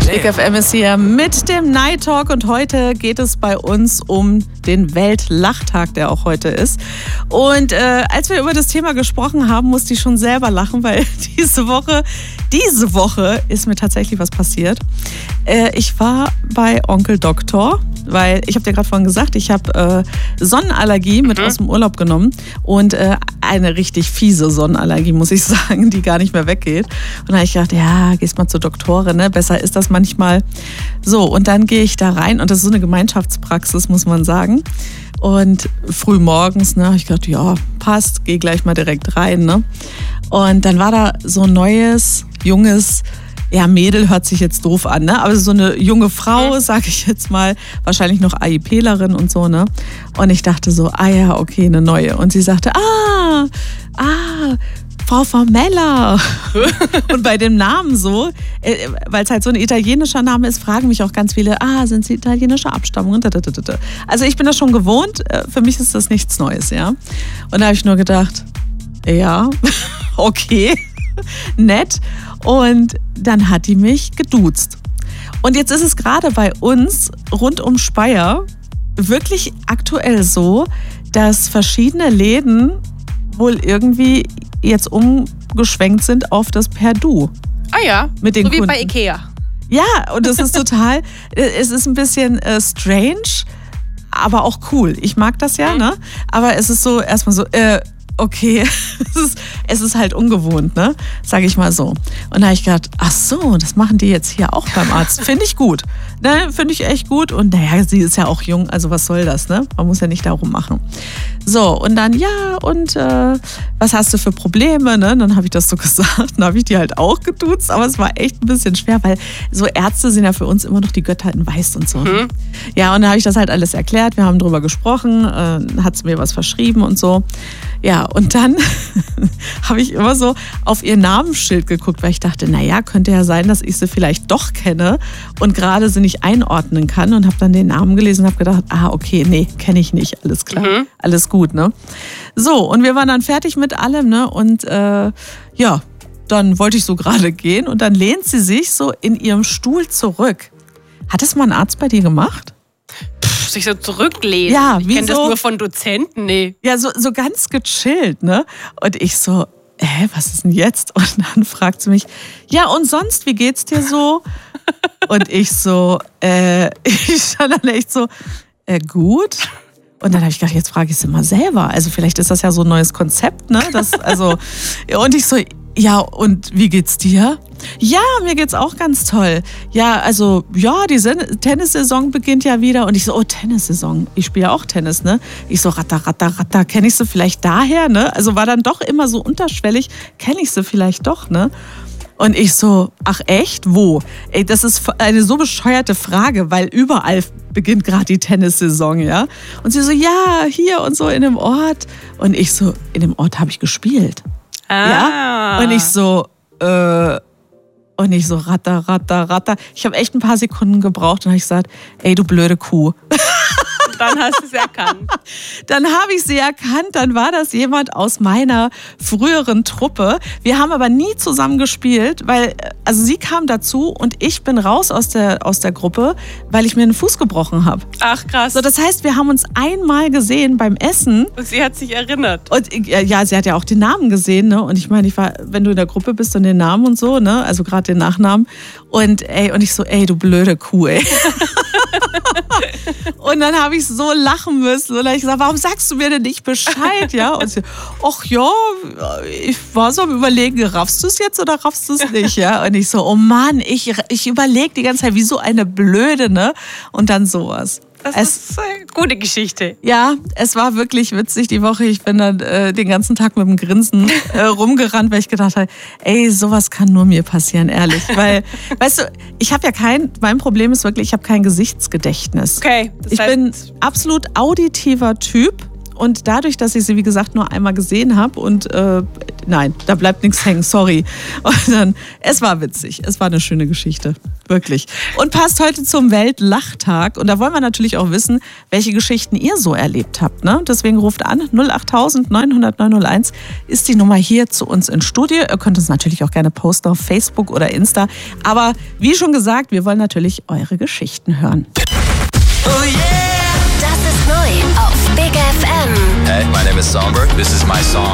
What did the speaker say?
Big FM ist hier mit dem Night Talk und heute geht es bei uns um den Weltlachtag, der auch heute ist. Und als wir über das Thema gesprochen haben, musste ich schon selber lachen, weil diese Woche ist mir tatsächlich was passiert. Ich war bei Onkel Doktor, weil ich habe dir gerade vorhin gesagt, ich habe Sonnenallergie mit aus dem Urlaub genommen und eine richtig fiese Sonnenallergie, muss ich sagen, die gar nicht mehr weggeht. Und da habe ich gedacht, ja, gehst mal zur Doktorin, ne? Besser ist das manchmal. So, und dann gehe ich da rein und das ist so eine Gemeinschaftspraxis, muss man sagen. Und früh morgens, ne, habe ich gedacht, ja, passt, geh gleich mal direkt rein, ne? Und dann war da so ein neues, junges, ja, Mädel hört sich jetzt doof an, ne? Aber so eine junge Frau, sage ich jetzt mal, wahrscheinlich noch AIPlerin und so, ne? Und ich dachte so, ja, okay, eine neue. Und sie sagte, Frau Formella. Und bei dem Namen so, weil es halt so ein italienischer Name ist, fragen mich auch ganz viele, sind Sie italienischer Abstammung? Also ich bin das schon gewohnt, für mich ist das nichts Neues, ja. Und da habe ich nur gedacht, ja, okay, nett. Und dann hat die mich geduzt. Und jetzt ist es gerade bei uns rund um Speyer wirklich aktuell so, dass verschiedene Läden wohl irgendwie jetzt umgeschwenkt sind auf das Per Du. Ah ja, mit den so wie Kunden. bei Ikea. Ja, und das ist total, es ist ein bisschen strange, aber auch cool. Ich mag das ja, ne? Aber es ist so, erstmal so, okay, es ist halt ungewohnt, ne? Sag ich mal so. Und da habe ich gedacht, ach so, das machen die jetzt hier auch beim Arzt. Finde ich gut. Ne? Finde ich echt gut. Und naja, sie ist ja auch jung, also was soll das, ne? Man muss ja nicht darum machen. So, und dann, ja, und was hast du für Probleme, ne? Dann habe ich das so gesagt. Dann habe ich die halt auch geduzt, aber es war echt ein bisschen schwer, weil so Ärzte sind ja für uns immer noch die Götter in Weiß und so. Mhm. Ja, und da habe ich das halt alles erklärt. Wir haben drüber gesprochen, hat sie mir was verschrieben und so. Ja, und dann habe ich immer so auf ihr Namensschild geguckt, weil ich dachte, naja, könnte ja sein, dass ich sie vielleicht doch kenne und gerade sie nicht einordnen kann und habe dann den Namen gelesen und habe gedacht, okay, nee, kenne ich nicht, alles klar, alles gut, ne? So, und wir waren dann fertig mit allem, ne? Und ja, dann wollte ich so gerade gehen und dann lehnt sie sich so in ihrem Stuhl zurück. Hat das mal ein Arzt bei dir gemacht? Sich so zurücklehnen. Ja, ich kenne das nur von Dozenten, nee. Ja, so ganz gechillt, ne? Und ich so, was ist denn jetzt? Und dann fragt sie mich, ja, und sonst, wie geht's dir so? Und ich so, ich stand dann echt so, gut. Und dann habe ich gedacht, jetzt frage ich sie mal selber. Also vielleicht ist das ja so ein neues Konzept, ne? Und ich so, ja, und wie geht's dir? Ja, mir geht's auch ganz toll. Ja, also, ja, die Tennissaison beginnt ja wieder. Und ich so, Tennissaison. Ich spiele ja auch Tennis, ne? Ich so, ratter. Kenne ich sie vielleicht daher, ne? Also war dann doch immer so unterschwellig. Kenne ich sie vielleicht doch, ne? Und ich so, ach echt? Wo? Ey, das ist eine so bescheuerte Frage, weil überall beginnt gerade die Tennissaison, ja? Und sie so, ja, hier und so in dem Ort. Und ich so, in dem Ort habe ich gespielt. Ja? Und ich so, ratter. Ich habe echt ein paar Sekunden gebraucht und habe ich gesagt, ey, du blöde Kuh. Dann hast du es erkannt. Dann habe ich sie erkannt, dann war das jemand aus meiner früheren Truppe. Wir haben aber nie zusammen gespielt, weil, also sie kam dazu und ich bin raus aus der Gruppe, weil ich mir einen Fuß gebrochen habe. Ach krass. So, das heißt, wir haben uns einmal gesehen beim Essen. Und sie hat sich erinnert. Und ja, sie hat ja auch den Namen gesehen, ne? Und ich meine, wenn du in der Gruppe bist und den Namen und so, ne? Also gerade den Nachnamen. Und ich so, ey, du blöde Kuh, ey. Und dann habe ich so lachen müssen. Und dann habe ich gesagt, warum sagst du mir denn nicht Bescheid? Ja? Und sie, ach ja, ich war so am Überlegen, raffst du es jetzt oder raffst du es nicht? Ja? Und ich so, oh Mann, ich überlege die ganze Zeit, wie so eine Blöde, ne? Und dann sowas. Das ist eine gute Geschichte. Ja, es war wirklich witzig die Woche. Ich bin dann den ganzen Tag mit dem Grinsen rumgerannt, weil ich gedacht habe, ey, sowas kann nur mir passieren, ehrlich. Weil, weißt du, mein Problem ist wirklich, ich habe kein Gesichtsgedächtnis. Okay. Ich bin absolut auditiver Typ Und dadurch, dass ich sie, wie gesagt, nur einmal gesehen habe und nein, da bleibt nichts hängen, sorry. Und dann, es war witzig, es war eine schöne Geschichte, wirklich. Und passt heute zum Weltlachtag. Und da wollen wir natürlich auch wissen, welche Geschichten ihr so erlebt habt. Ne? Deswegen ruft an, 08000 900 901 ist die Nummer hier zu uns ins Studio. Ihr könnt uns natürlich auch gerne posten auf Facebook oder Insta. Aber wie schon gesagt, wir wollen natürlich eure Geschichten hören. Oh yeah! Das ist neu auf Big FM. Hey, my name is Songbird. This is my song.